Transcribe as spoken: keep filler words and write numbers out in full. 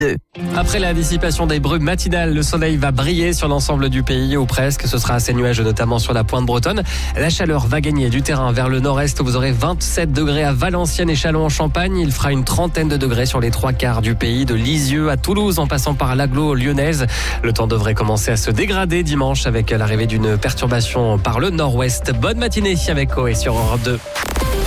Après la dissipation des brumes matinales, le soleil va briller sur l'ensemble du pays ou presque. Ce sera assez nuageux, notamment sur la pointe bretonne. La chaleur va gagner du terrain vers le nord-est. Vous aurez vingt-sept degrés à Valenciennes et Châlons-en-Champagne. Il fera une trentaine de degrés sur les trois quarts du pays, de Lisieux à Toulouse en passant par l'agglo lyonnaise. Le temps devrait commencer à se dégrader dimanche avec l'arrivée d'une perturbation par le nord-ouest. Bonne matinée avec Coé sur Europe deux.